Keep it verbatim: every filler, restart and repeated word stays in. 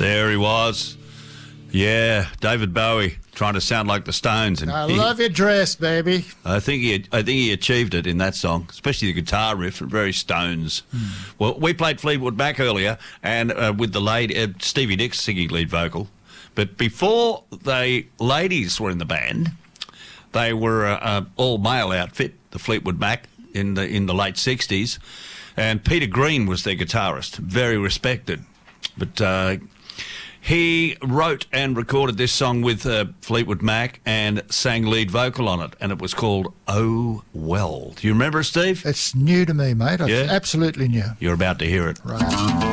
There he was. Yeah, David Bowie trying to sound like the Stones. And I he, love your dress, baby. I think he, I think he achieved it in that song, especially the guitar riff, very Stones. Mm. Well, we played Fleetwood Mac earlier, and uh, with the lady uh, Stevie Nicks singing lead vocal. But before the ladies were in the band, they were an uh, all-male outfit, the Fleetwood Mac, in the in the late sixties, and Peter Green was their guitarist, very respected. But uh, he wrote and recorded this song with uh, Fleetwood Mac and sang lead vocal on it, and it was called Oh Well. Do you remember it, Steve? It's new to me, mate. It's Yeah? absolutely new. You're about to hear it. Right.